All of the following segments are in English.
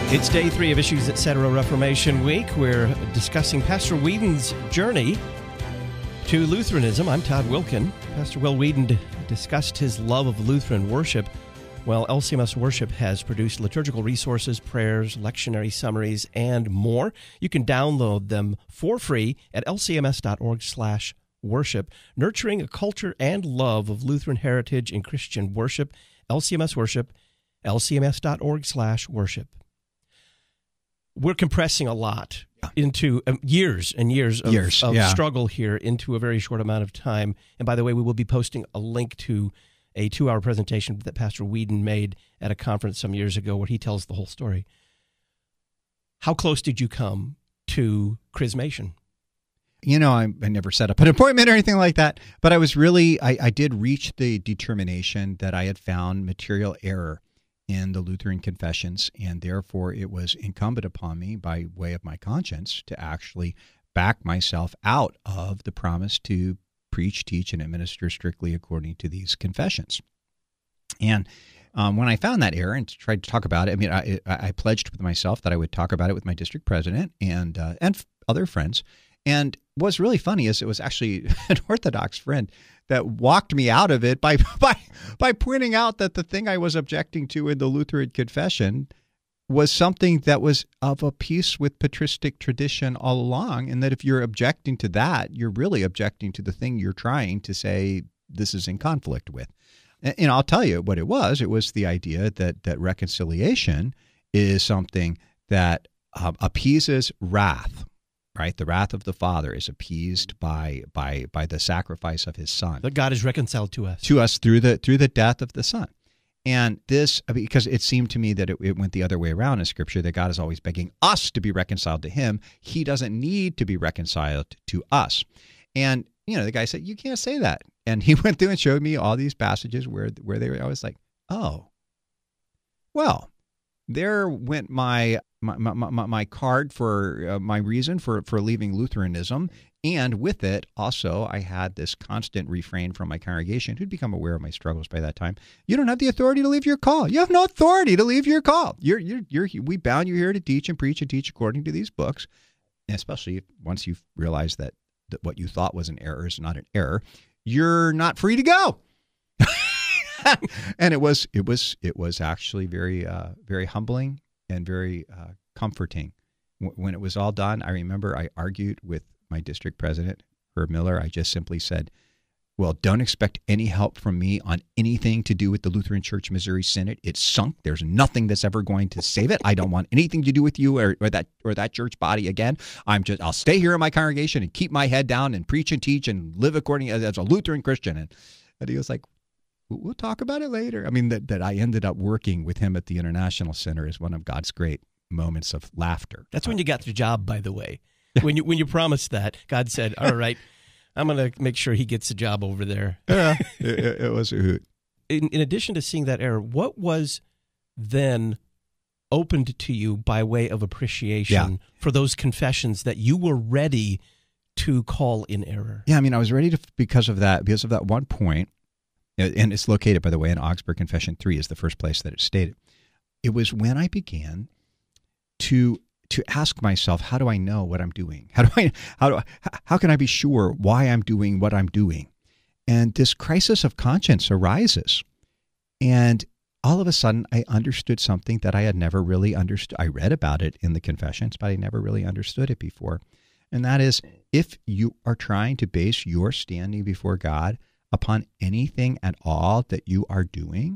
It's day 3 of Issues Etc. Reformation Week. We're discussing Pastor Whedon's journey to Lutheranism. I'm Todd Wilkin. Pastor Will Whedon discussed his love of Lutheran worship. Well, LCMS Worship has produced liturgical resources, prayers, lectionary summaries, and more. You can download them for free at lcms.org/worship. Nurturing a culture and love of Lutheran heritage and Christian worship. LCMS Worship, lcms.org/worship. We're compressing a lot into years and years of struggle here into a very short amount of time. And by the way, we will be posting a link to a 2-hour presentation that Pastor Whedon made at a conference some years ago where he tells the whole story. How close did you come to chrismation? You know, I never set up an appointment or anything like that, but I did reach the determination that I had found material error in the Lutheran confessions, and therefore it was incumbent upon me by way of my conscience to actually back myself out of the promise to preach, teach, and administer strictly according to these confessions. And when I found that error and tried to talk about it, I mean, I pledged with myself that I would talk about it with my district president and other friends. And what's really funny is it was actually an Orthodox friend that walked me out of it by pointing out that the thing I was objecting to in the Lutheran confession was something that was of a piece with patristic tradition all along, and that if you're objecting to that, you're really objecting to the thing you're trying to say this is in conflict with. And I'll tell you what it was. It was the idea that reconciliation is something that appeases wrath. Right, the wrath of the Father is appeased by the sacrifice of His Son. That God is reconciled to us through the death of the Son. And this, because it seemed to me that it went the other way around in Scripture, that God is always begging us to be reconciled to Him. He doesn't need to be reconciled to us. And the guy said, "You can't say that." And he went through and showed me all these passages where they were. I was like, "Oh, well, there went my card for my reason for leaving Lutheranism, and with it also I had this constant refrain from my congregation who'd become aware of my struggles by that time. You don't have the authority to leave your call. You have no authority to leave your call. We bound you here to teach and preach according to these books, and especially once you've realized that what you thought was an error is not an error, you're not free to go." And it was actually very very humbling and very comforting. When it was all done, I remember I argued with my district president, Herb Miller. I just simply said, "Well, don't expect any help from me on anything to do with the Lutheran Church Missouri Synod. It's sunk. There's nothing that's ever going to save it. I don't want anything to do with you or that church body again. I'll stay here in my congregation and keep my head down and preach and teach and live according as a Lutheran Christian." And he was like, "We'll talk about it later." I mean, that I ended up working with him at the International Center is one of God's great moments of laughter. That's when you got the job, by the way. When you promised that, God said, "All right, I'm going to make sure he gets a job over there." Yeah, it was a hoot. In addition to seeing that error, what was then opened to you by way of appreciation for those confessions that you were ready to call in error? Yeah, I mean, I was ready to because of that one point. And it's located, by the way, in Augsburg Confession 3 is the first place that it's stated. It was when I began to ask myself, how do I know what I'm doing? How can I be sure why I'm doing what I'm doing? And this crisis of conscience arises. And all of a sudden, I understood something that I had never really understood. I read about it in the confessions, but I never really understood it before. And that is, if you are trying to base your standing before God upon anything at all that you are doing,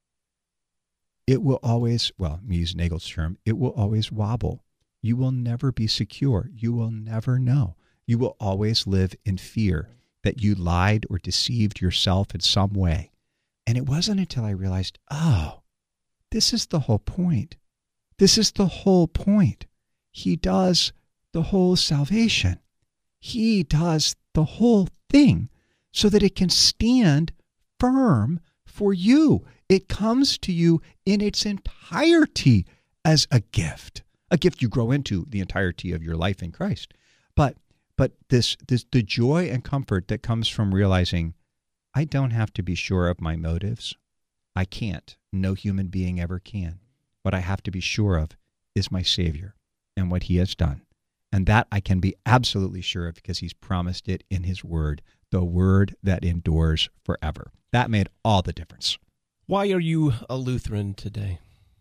it will always, well, me use Nagel's term, it will always wobble. You will never be secure. You will never know. You will always live in fear that you lied or deceived yourself in some way. And it wasn't until I realized, oh, this is the whole point. This is the whole point. He does the whole salvation. He does the whole thing so that it can stand firm for you. It comes to you in its entirety as a gift you grow into the entirety of your life in Christ. But the joy and comfort that comes from realizing I don't have to be sure of my motives. I can't. No human being ever can. What I have to be sure of is my Savior and what he has done. And that I can be absolutely sure of because he's promised it in his word, the word that endures forever. That made all the difference. Why are you a Lutheran today?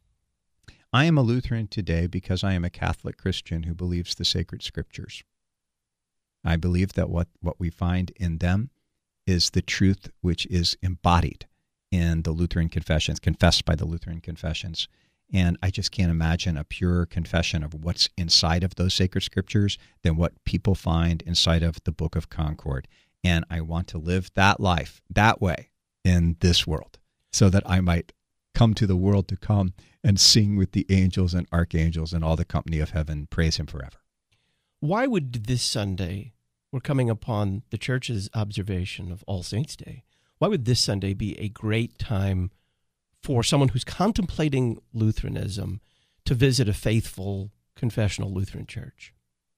I am a Lutheran today because I am a Catholic Christian who believes the sacred scriptures. I believe that what we find in them is the truth which is embodied in the Lutheran confessions, confessed by the Lutheran confessions. And I just can't imagine a purer confession of what's inside of those sacred scriptures than what people find inside of the Book of Concord. And I want to live that life that way in this world so that I might come to the world to come and sing with the angels and archangels and all the company of heaven, praise him forever. Why would this Sunday, we're coming upon the church's observation of All Saints' Day, why would this Sunday be a great time for someone who's contemplating Lutheranism to visit a faithful confessional Lutheran church?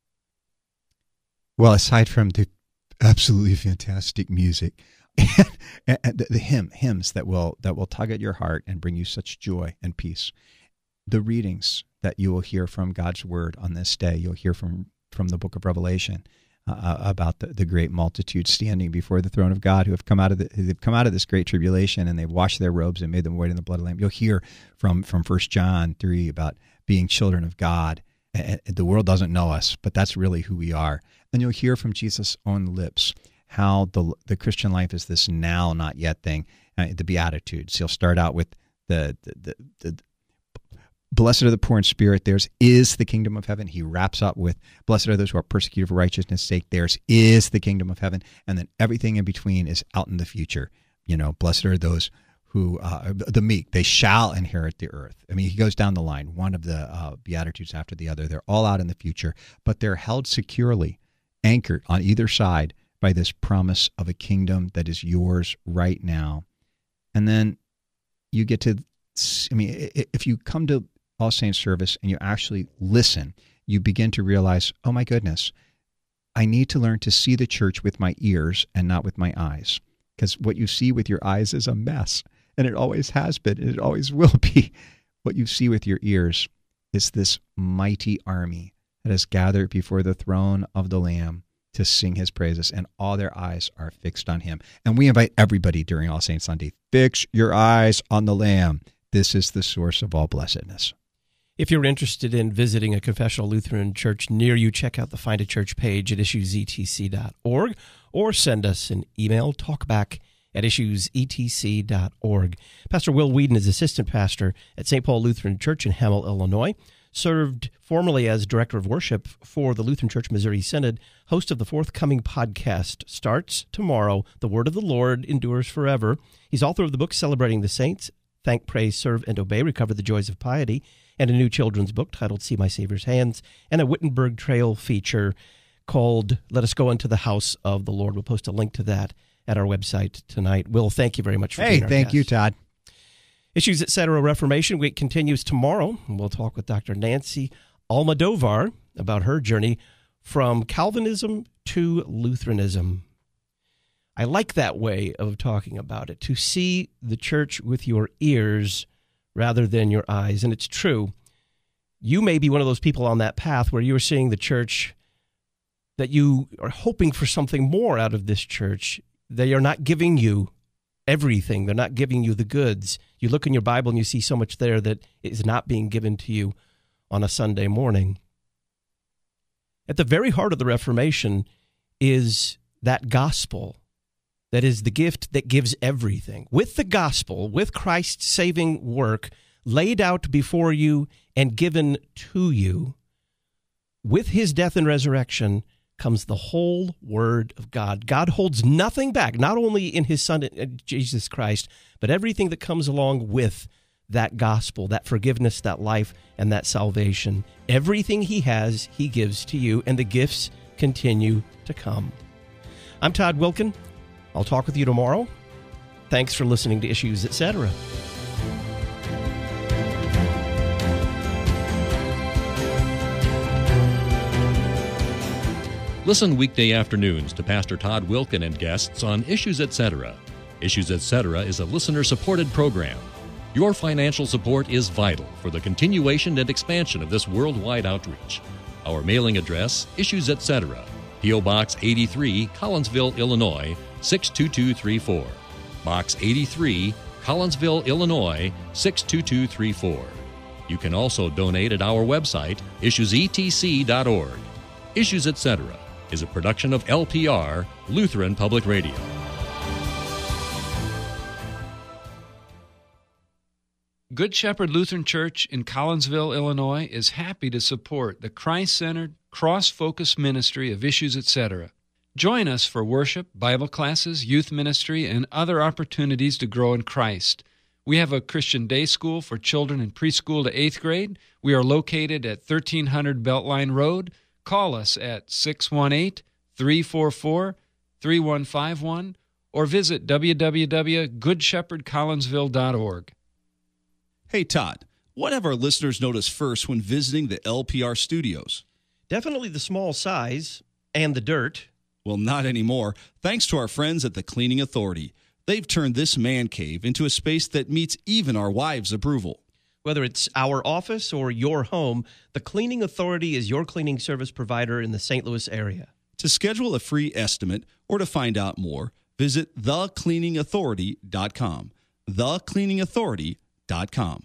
Well, aside from the absolutely fantastic music and the hymns that will tug at your heart and bring you such joy and peace, the readings that you will hear from God's word on this day, you'll hear from the book of Revelation about the great multitude standing before the throne of God who have come out of this great tribulation, and they've washed their robes and made them white in the blood of the Lamb. You'll hear from 1 John 3 about being children of God. The world doesn't know us, but that's really who we are. And you'll hear from Jesus' own lips how the Christian life is this now, not yet thing. The Beatitudes. He'll start out with the blessed are the poor in spirit, theirs is the kingdom of heaven. He wraps up with, blessed are those who are persecuted for righteousness' sake, theirs is the kingdom of heaven. And then everything in between is out in the future. Blessed are those who, the meek, they shall inherit the earth. I mean, he goes down the line, one of the Beatitudes after the other. They're all out in the future, but they're held securely, anchored on either side by this promise of a kingdom that is yours right now. And then you get to, if you come to All Saints service and you actually listen, you begin to realize, oh my goodness, I need to learn to see the church with my ears and not with my eyes. Because what you see with your eyes is a mess, and it always has been, and it always will be. What you see with your ears is this mighty army that has gathered before the throne of the Lamb to sing his praises, and all their eyes are fixed on him. And we invite everybody during All Saints Sunday, fix your eyes on the Lamb. This is the source of all blessedness. If you're interested in visiting a confessional Lutheran church near you, check out the Find a Church page at issuesetc.org or send us an email, talkback@issuesetc.org. Pastor Will Whedon is assistant pastor at St. Paul Lutheran Church in Hamel, Illinois, served formerly as director of worship for the Lutheran Church Missouri Synod, host of the forthcoming podcast, Starts Tomorrow, The Word of the Lord Endures Forever. He's author of the book Celebrating the Saints, Thank, Praise, Serve, and Obey, Recover the Joys of Piety, and a new children's book titled See My Savior's Hands, and a Wittenberg Trail feature called Let Us Go Into the House of the Lord. We'll post a link to that at our website tonight. Will, thank you very much for being our thank guest. You, Todd. Issues, Etc. Reformation Week continues tomorrow. We'll talk with Dr. Nancy Almodovar about her journey from Calvinism to Lutheranism. I like that way of talking about it, to see the church with your ears rather than your eyes. And it's true. You may be one of those people on that path where you are seeing the church that you are hoping for something more out of this church. They are not giving you everything. They're not giving you the goods. You look in your Bible and you see so much there that is not being given to you on a Sunday morning. At the very heart of the Reformation is that gospel that is the gift that gives everything. With the gospel, with Christ's saving work laid out before you and given to you, with his death and resurrection comes the whole Word of God. God holds nothing back, not only in his Son, Jesus Christ, but everything that comes along with that gospel, that forgiveness, that life, and that salvation. Everything he has, he gives to you, and the gifts continue to come. I'm Todd Wilkin. I'll talk with you tomorrow. Thanks for listening to Issues, Etc. Listen weekday afternoons to Pastor Todd Wilkin and guests on Issues, Etc. Issues, Etc. is a listener-supported program. Your financial support is vital for the continuation and expansion of this worldwide outreach. Our mailing address, Issues Etc., P.O. Box 83, Collinsville, Illinois, 62234. Box 83, Collinsville, Illinois, 62234. You can also donate at our website, issuesetc.org. Issues Etc. is a production of LPR, Lutheran Public Radio. Good Shepherd Lutheran Church in Collinsville, Illinois is happy to support the Christ-centered, cross-focused ministry of Issues Etc. Join us for worship, Bible classes, youth ministry, and other opportunities to grow in Christ. We have a Christian day school for children in preschool to 8th grade. We are located at 1300 Beltline Road. Call us at 618-344-3151 or visit www.goodshepherdcollinsville.org. Hey, Todd, what have our listeners noticed first when visiting the LPR studios? Definitely the small size and the dirt. Well, not anymore. Thanks to our friends at the Cleaning Authority. They've turned this man cave into a space that meets even our wives' approval. Whether it's our office or your home, the Cleaning Authority is your cleaning service provider in the St. Louis area. To schedule a free estimate or to find out more, visit thecleaningauthority.com. thecleaningauthority.com.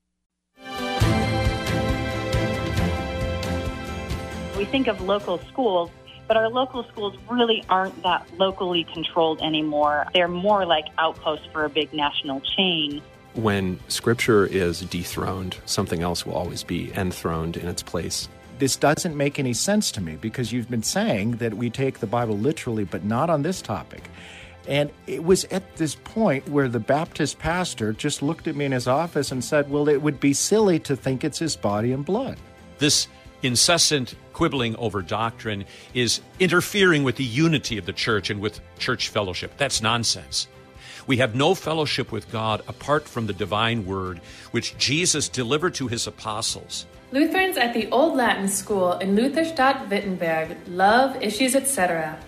We think of local schools, but our local schools really aren't that locally controlled anymore. They're more like outposts for a big national chain. When Scripture is dethroned, something else will always be enthroned in its place. This doesn't make any sense to me because you've been saying that we take the Bible literally, but not on this topic. And it was at this point where the Baptist pastor just looked at me in his office and said, well, it would be silly to think it's his body and blood. This incessant quibbling over doctrine is interfering with the unity of the church and with church fellowship. That's nonsense. We have no fellowship with God apart from the divine word, which Jesus delivered to his apostles. Lutherans at the Old Latin School in Lutherstadt, Wittenberg love Issues Etc.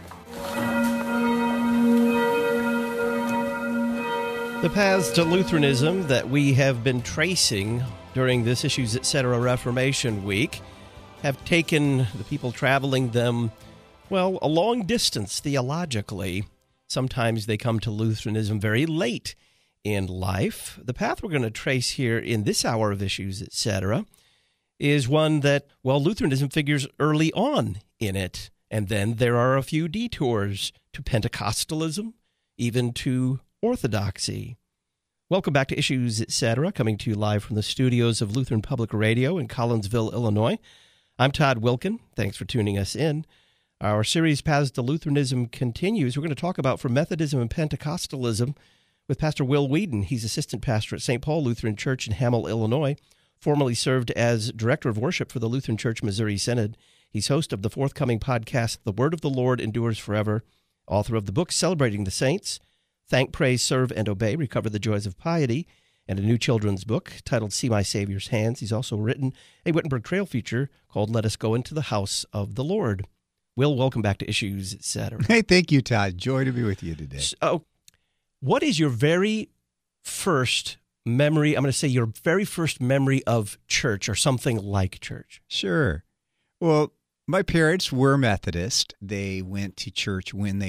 The paths to Lutheranism that we have been tracing during this Issues Etc. Reformation Week have taken the people traveling them, well, a long distance theologically. Sometimes they come to Lutheranism very late in life. The path we're going to trace here in this hour of Issues Etc. is one that, well, Lutheranism figures early on in it, and then there are a few detours to Pentecostalism, even to Orthodoxy. Welcome back to Issues Etc., coming to you live from the studios of Lutheran Public Radio in Collinsville, Illinois. I'm Todd Wilkin. Thanks for tuning us in. Our series, Paths to Lutheranism, continues. We're going to talk about from Methodism and Pentecostalism with Pastor Will Whedon. He's assistant pastor at St. Paul Lutheran Church in Hamel, Illinois, formerly served as director of worship for the Lutheran Church Missouri Synod. He's host of the forthcoming podcast, The Word of the Lord Endures Forever, author of the book Celebrating the Saints, Thank, Praise, Serve, and Obey, Recover the Joys of Piety, and a new children's book titled See My Savior's Hands. He's also written a Wittenberg Trail feature called Let Us Go Into the House of the Lord. Will, welcome back to Issues Etc. Hey, thank you, Todd. Joy to be with you today. So, what is your very first memory, I'm going to say your very first memory of church or something like church? Sure. Well, my parents were Methodist. They went to church when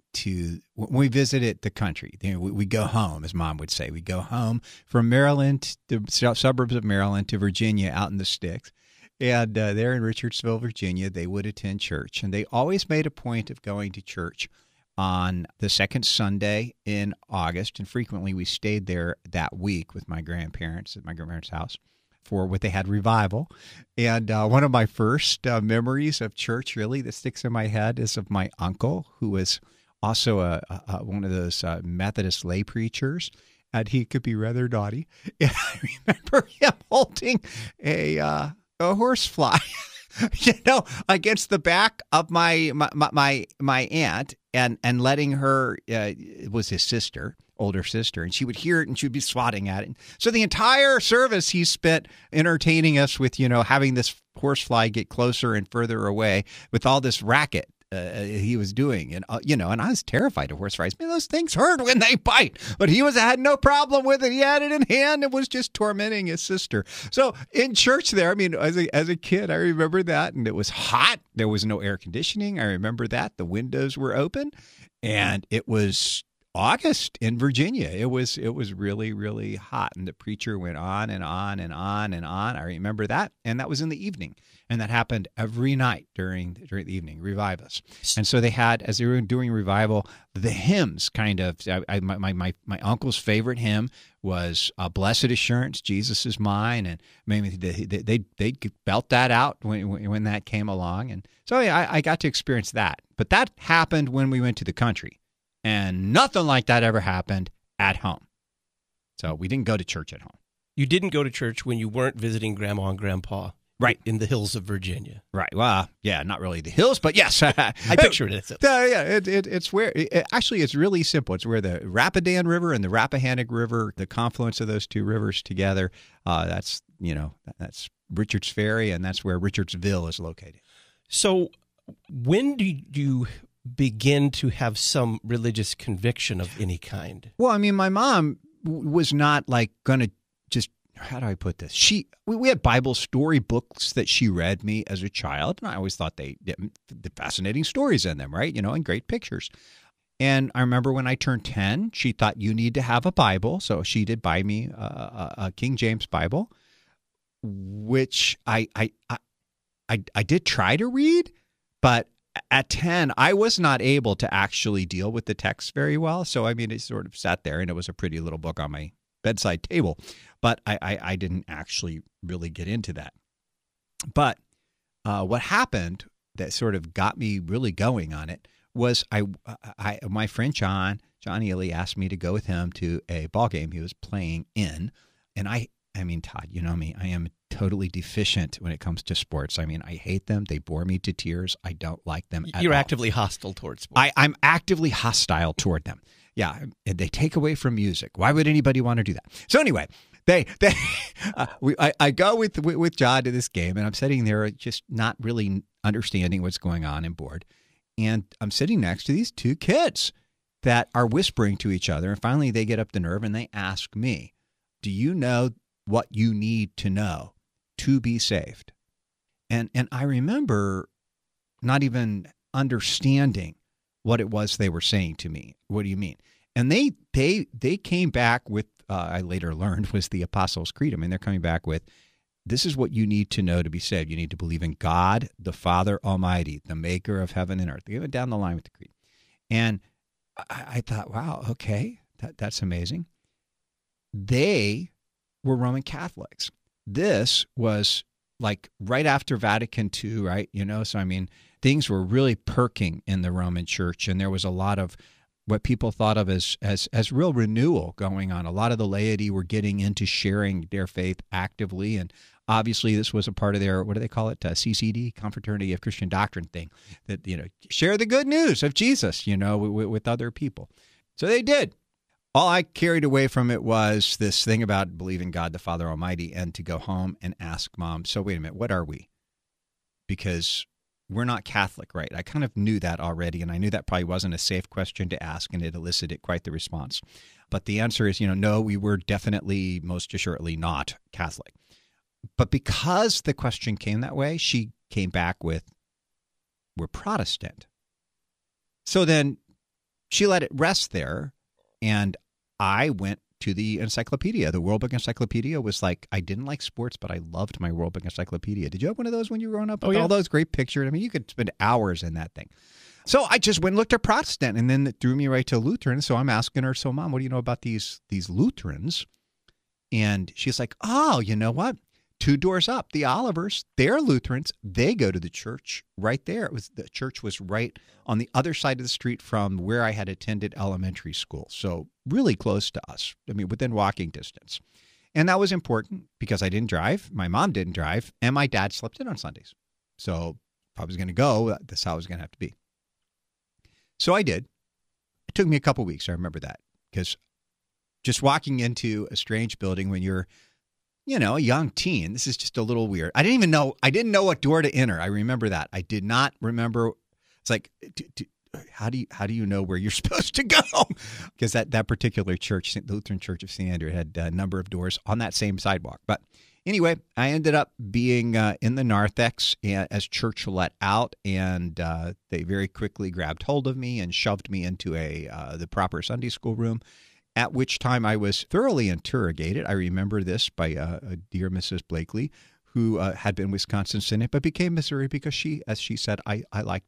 we visited the country. We go home, as Mom would say. We go home from Maryland, the suburbs of Maryland, to Virginia out in the sticks. And there in Richardsville, Virginia, they would attend church. And they always made a point of going to church on the second Sunday in August. And frequently we stayed there that week with my grandparents at my grandparents' house for what they had revival. And one of my first memories of church, really, that sticks in my head is of my uncle, who was also one of those Methodist lay preachers. And he could be rather naughty. And I remember him holding a horsefly, against the back of my aunt, and letting her. It was his sister, older sister, and she would hear it and she would be swatting at it. So the entire service he spent entertaining us with, having this horsefly get closer and further away with all this racket he was doing. And, and I was terrified of horse rides. Man, those things hurt when they bite. But he had no problem with it. He had it in hand and was just tormenting his sister. So in church there, I mean, as a kid, I remember that. And it was hot. There was no air conditioning. I remember that. The windows were open. And it was August in Virginia. It was really, really hot. And the preacher went on and on and on and on. I remember that. And that was in the evening. And that happened every night during the evening, Revive Us. And so they had, as they were doing revival, the hymns kind of, my uncle's favorite hymn was Blessed Assurance, Jesus is Mine. And maybe they belt that out when that came along. And so I got to experience that. But that happened when we went to the country. And nothing like that ever happened at home. So we didn't go to church at home. You didn't go to church when you weren't visiting Grandma and Grandpa. Right. In the hills of Virginia. Right. Well, yeah, not really the hills, but yes. I pictured it. It's where, actually, it's really simple. It's where the Rapidan River and the Rappahannock River, the confluence of those two rivers together, that's Richards Ferry, and that's where Richardsville is located. So when do you begin to have some religious conviction of any kind? Well, I mean, my mom was not like going to just, how do I put this? We had Bible story books that she read me as a child, and I always thought they had fascinating stories in them, right? And great pictures. And I remember when I turned 10, she thought you need to have a Bible, so she did buy me a King James Bible, which I did try to read, but at 10, I was not able to actually deal with the text very well. So, I mean, it sort of sat there, and it was a pretty little book on my bedside table. But I didn't actually really get into that. But what happened that sort of got me really going on it was my friend John Ely asked me to go with him to a ball game he was playing in. And I mean, Todd, you know me, I am totally deficient when it comes to sports. I mean, I hate them. They bore me to tears. I don't like them at all. You're actively hostile towards sports. I'm actively hostile toward them. Yeah, and they take away from music. Why would anybody want to do that? So anyway, I go with John to this game, and I'm sitting there just not really understanding what's going on and bored. And I'm sitting next to these two kids that are whispering to each other, and finally they get up the nerve and they ask me, "Do you know what you need to know to be saved?" And I remember not even understanding what it was they were saying to me. What do you mean? And they came back with, I later learned, was the Apostles' Creed. I mean, they're coming back with, this is what you need to know to be saved. You need to believe in God, the Father Almighty, the maker of heaven and earth. They went down the line with the creed. And I thought, wow, okay, that's amazing. They were Roman Catholics. This was like right after Vatican II, right? So I mean, things were really perking in the Roman Church, and there was a lot of what people thought of as real renewal going on. A lot of the laity were getting into sharing their faith actively, and obviously this was a part of their, what do they call it, CCD, Confraternity of Christian Doctrine thing, that, share the good news of Jesus, with other people. So they did. All I carried away from it was this thing about believing God, the Father Almighty, and to go home and ask Mom, so wait a minute, what are we? Because we're not Catholic, right? I kind of knew that already, and I knew that probably wasn't a safe question to ask, and it elicited quite the response. But the answer is, no, we were definitely, most assuredly not Catholic. But because the question came that way, she came back with, we're Protestant. So then she let it rest there, and I went to the encyclopedia. The World Book Encyclopedia was like, I didn't like sports, but I loved my World Book Encyclopedia. Did you have one of those when you were growing up? Oh, yeah. All those great pictures. I mean, you could spend hours in that thing. So I just went and looked at Protestant, and then it threw me right to Lutheran. So I'm asking her, so Mom, what do you know about these Lutherans? And she's like, oh, you know what? 2 doors up, the Olivers, they're Lutherans. They go to the church right there. The church was right on the other side of the street from where I had attended elementary school. So really close to us. I mean, within walking distance. And that was important because I didn't drive. My mom didn't drive. And my dad slept in on Sundays. So if I was going to go, that's how it was going to have to be. So I did. It took me a couple weeks. I remember that because just walking into a strange building when you're, a young teen, this is just a little weird. I didn't know what door to enter. I remember that. I did not remember It's like, how do you know where you're supposed to go? Because that particular church, the Lutheran Church of St. Andrew, had a number of doors on that same sidewalk. But anyway, I ended up being in the narthex as church let out, and they very quickly grabbed hold of me and shoved me into the proper Sunday school room, at which time I was thoroughly interrogated. I remember this by a dear Mrs. Blakely, who had been Wisconsin Synod, but became Missouri because she, as she said, I liked